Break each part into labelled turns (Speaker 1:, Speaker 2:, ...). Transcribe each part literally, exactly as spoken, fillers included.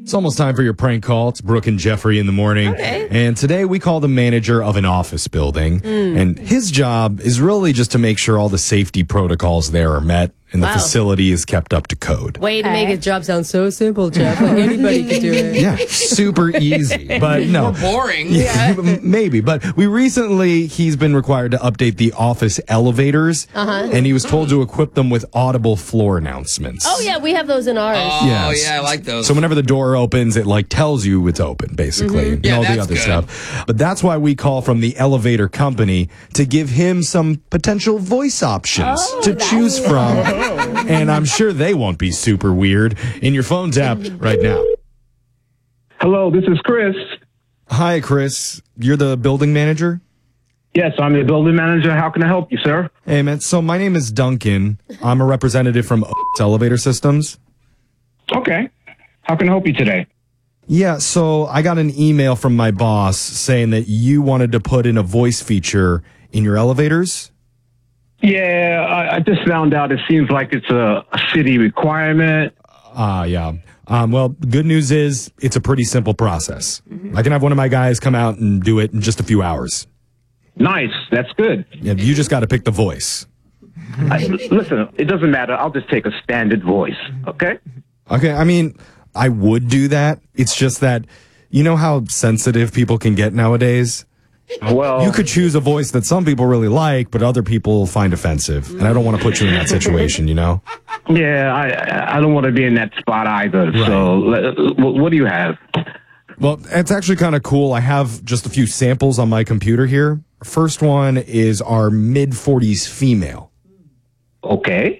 Speaker 1: It's almost time for your prank call. It's Brooke and Jeffrey in the morning.
Speaker 2: Okay.
Speaker 1: And today we call the manager of an office building. Mm. And his job is really just to make sure all the safety protocols there are met and the
Speaker 2: Wow.
Speaker 1: facility is kept up to code.
Speaker 2: Way to
Speaker 3: Okay.
Speaker 2: make his job sound so simple, Jeff. Like anybody could do it.
Speaker 1: Yeah, super easy. But no.
Speaker 4: Boring.
Speaker 1: Yeah, maybe. But we recently, he's been required to update the office elevators. Uh-huh. And he was told to equip them with audible floor announcements.
Speaker 2: Oh, yeah, we have those in ours.
Speaker 4: Oh,
Speaker 1: Yes.
Speaker 4: yeah, I like those.
Speaker 1: So whenever the door opens, it like tells you it's open, basically, and
Speaker 4: Yeah,
Speaker 1: all the
Speaker 4: that's
Speaker 1: other
Speaker 4: good.
Speaker 1: stuff. But that's why we call from the elevator company to give him some potential voice options
Speaker 2: Oh,
Speaker 1: to
Speaker 2: that's
Speaker 1: choose from. And I'm sure they won't be super weird. In your phone's app right now.
Speaker 5: Hello, this is Chris.
Speaker 1: Hi, Chris. You're the building manager?
Speaker 5: Yes, I'm the building manager. How can I help you, sir?
Speaker 1: Hey, man. So my name is Duncan. I'm a representative from Elevator Systems.
Speaker 5: Okay. How can I help you today?
Speaker 1: Yeah, so I got an email from my boss saying that you wanted to put in a voice feature in your elevators.
Speaker 5: Yeah, I, I just found out it seems like it's a, a city requirement.
Speaker 1: Ah, yeah. Um, well, good news is it's a pretty simple process. I can have one of my guys come out and do it in just a few hours.
Speaker 5: Nice. That's good.
Speaker 1: Yeah, you just got to pick the voice.
Speaker 5: I, listen, it doesn't matter. I'll just take a standard voice. Okay?
Speaker 1: Okay, I mean, I would do that. It's just that, you know how sensitive people can get nowadays?
Speaker 5: Well,
Speaker 1: You could choose a voice that some people really like, but other people find offensive. And I don't want to put you in that situation, you know?
Speaker 5: yeah, I I don't want to be in that spot either. So, le- what, what do you have?
Speaker 1: Well, it's actually kind of cool. I have just a few samples on my computer here. First one is our mid forties female.
Speaker 5: Okay.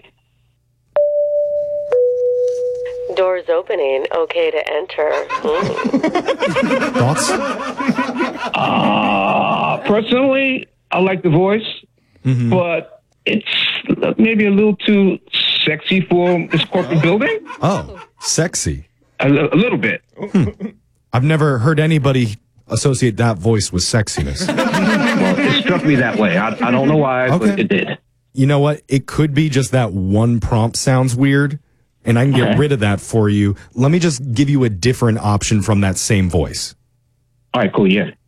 Speaker 2: Doors opening. Okay to enter. Mm.
Speaker 1: Thoughts?
Speaker 5: Uh, personally, I like the voice,
Speaker 1: Mm-hmm.
Speaker 5: but it's maybe a little too sexy for this corporate building.
Speaker 1: Oh, sexy.
Speaker 5: A, li- a little bit.
Speaker 1: I've never heard anybody associate that voice with sexiness.
Speaker 5: Well, it struck me that way. I, I don't know why, but
Speaker 1: Okay.
Speaker 5: it did.
Speaker 1: You know what? It could be just that one prompt sounds weird, and I can get
Speaker 5: Okay.
Speaker 1: rid of that for you. Let me just give you a different option from that same voice.
Speaker 5: All right, cool, yeah.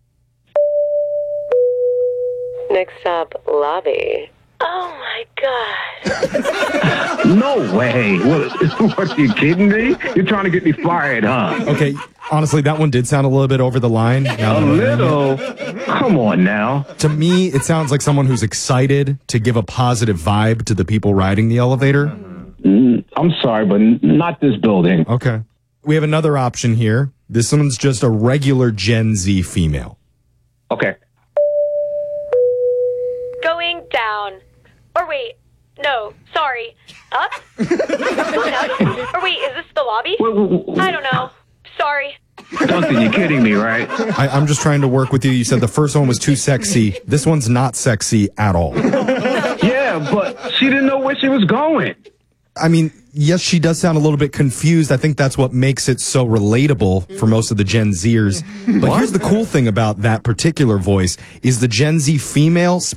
Speaker 2: Next up, lobby. Oh, my God.
Speaker 5: No way. What, what, you kidding me? You're trying to get me fired, huh?
Speaker 1: Okay, honestly, that one did sound a little bit over the line. Now
Speaker 5: A
Speaker 1: that I'm hearing it.
Speaker 5: little? Come on now.
Speaker 1: To me, it sounds like someone who's excited to give a positive vibe to the people riding the elevator.
Speaker 5: Mm, I'm sorry, but n- not this building.
Speaker 1: Okay. We have another option here. This one's just a regular Gen Z female.
Speaker 5: Okay.
Speaker 6: Going down. Or wait, no, sorry. Up? Going up? Or wait, is this the lobby?
Speaker 5: Wait, wait, wait.
Speaker 6: I don't know. Sorry.
Speaker 5: Duncan, you're kidding me, right?
Speaker 1: I, I'm just trying to work with you. You said the first one was too sexy. This one's not sexy at all.
Speaker 5: Yeah, but she didn't know where she was going.
Speaker 1: I mean, yes, she does sound a little bit confused. I think that's what makes it so relatable for most of the Gen Zers. But here's the cool thing about that particular voice is the Gen Z female